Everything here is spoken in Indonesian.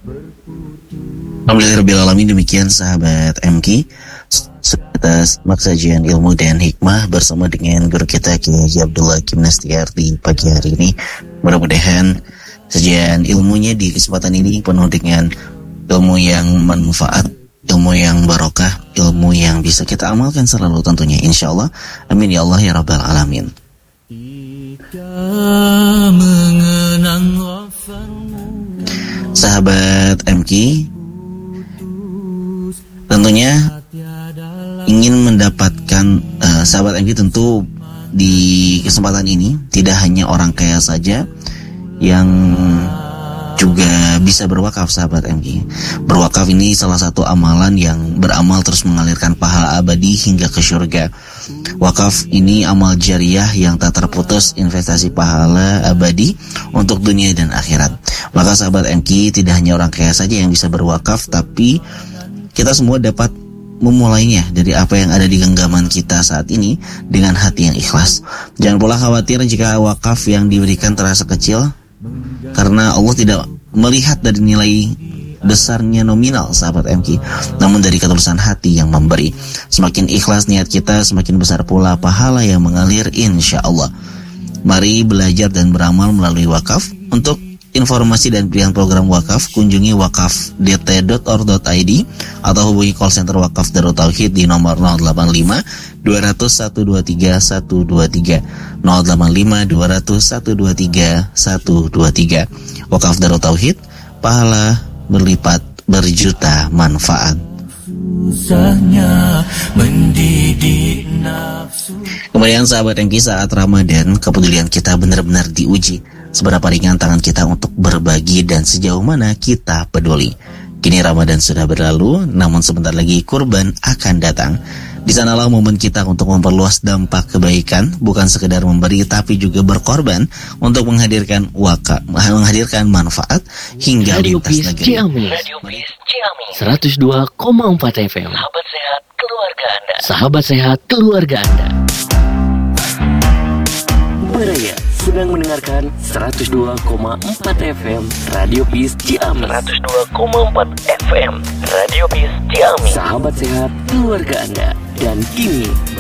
Alhamdulillahirrahmanirrahim. Demikian sahabat MK, atas sajian ilmu dan hikmah bersama dengan guru kita Kiai Abdullah Kim Nastiar di pagi hari ini. Mudah-mudahan sajian ilmunya di kesempatan ini penuh dengan ilmu yang manfaat, ilmu yang barokah, ilmu yang bisa kita amalkan selalu tentunya, insyaallah. Amin ya Allah ya Rabbal Alamin. Sahabat MK, tentunya ingin mendapatkan sahabat MK tentu di kesempatan ini tidak hanya orang kaya saja yang juga bisa berwakaf, sahabat MK. Berwakaf ini salah satu amalan yang beramal terus mengalirkan pahala abadi hingga ke surga. Wakaf ini amal jariah yang tak terputus, investasi pahala abadi untuk dunia dan akhirat. Maka sahabat MK, tidak hanya orang kaya saja yang bisa berwakaf, tapi kita semua dapat memulainya dari apa yang ada di genggaman kita saat ini dengan hati yang ikhlas. Jangan pula khawatir jika wakaf yang diberikan terasa kecil, karena Allah tidak melihat dari nilai besarnya nominal, sahabat MK, namun dari ketulusan hati yang memberi. Semakin ikhlas niat kita, semakin besar pula pahala yang mengalir, insya Allah. Mari belajar dan beramal melalui wakaf. Untuk informasi dan pilihan program wakaf, kunjungi wakafdt.org.id atau hubungi call center Wakaf Darut Tauhid di nomor 085 200 123 123 085 200 123 123. Wakaf Darut Tauhid, pahala berlipat berjuta manfaat. Kemudian sahabat MK, saat Ramadan kepedulian kita benar-benar diuji. Seberapa ringan tangan kita untuk berbagi dan sejauh mana kita peduli. Kini Ramadan sudah berlalu, namun sebentar lagi kurban akan datang. Di sanalah momen kita untuk memperluas dampak kebaikan, bukan sekedar memberi tapi juga berkorban untuk menghadirkan manfaat hingga lintas negeri. Radio Peace Ciamis 102,4 FM. Sahabat sehat keluarga Anda. Sahabat sehat keluarga Anda. Beraya sedang mendengarkan 102,4 FM Radio Peace Ciamis. 102,4 FM Radio Peace Ciamis. Sahabat sehat keluarga Anda. Dan kini